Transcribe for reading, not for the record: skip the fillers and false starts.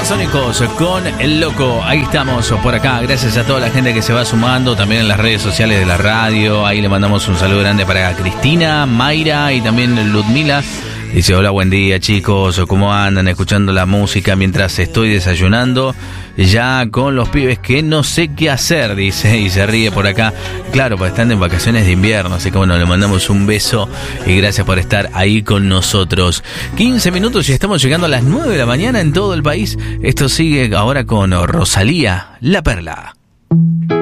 Babasónicos con El Loco. Ahí estamos por acá. Gracias a toda la gente que se va sumando también en las redes sociales de la radio. Ahí le mandamos un saludo grande para Cristina, Mayra y también Ludmila. Dice: hola, buen día, chicos, ¿cómo andan? Escuchando la música mientras estoy desayunando ya con los pibes que no sé qué hacer, dice, y se ríe por acá. Claro, pues están en vacaciones de invierno, así que bueno, le mandamos un beso y gracias por estar ahí con nosotros. 15 minutos y estamos llegando a las 9 de la mañana en todo el país. Esto sigue ahora con Rosalía, La Perla.